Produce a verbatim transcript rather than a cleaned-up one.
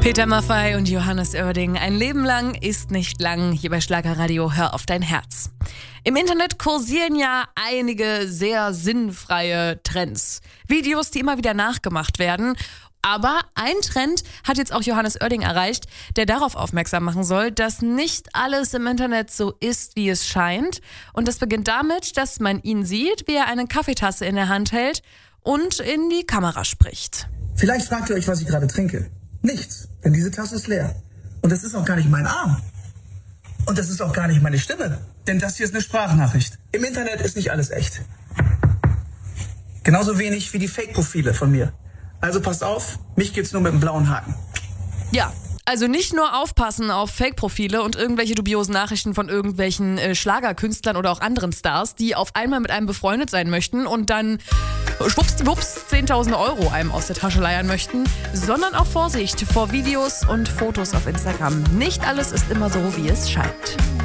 Peter Maffay und Johannes Oerding. Ein Leben lang ist nicht lang. Hier bei Schlagerradio, hör auf dein Herz. Im Internet kursieren ja einige sehr sinnfreie Trends. Videos, die immer wieder nachgemacht werden. Aber ein Trend hat jetzt auch Johannes Oerding erreicht, der darauf aufmerksam machen soll, dass nicht alles im Internet so ist, wie es scheint. Und das beginnt damit, dass man ihn sieht, wie er eine Kaffeetasse in der Hand hält und in die Kamera spricht. Vielleicht fragt ihr euch, was ich gerade trinke. Nichts, denn diese Tasse ist leer. Und das ist auch gar nicht mein Arm. Und das ist auch gar nicht meine Stimme. Denn das hier ist eine Sprachnachricht. Im Internet ist nicht alles echt. Genauso wenig wie die Fake-Profile von mir. Also passt auf, mich gibt's nur mit einem blauen Haken. Ja, also nicht nur aufpassen auf Fake-Profile und irgendwelche dubiosen Nachrichten von irgendwelchen äh, Schlagerkünstlern oder auch anderen Stars, die auf einmal mit einem befreundet sein möchten und dann schwuppsdiwupps zehntausend Euro einem aus der Tasche leiern möchten, sondern auch Vorsicht vor Videos und Fotos auf Instagram. Nicht alles ist immer so, wie es scheint.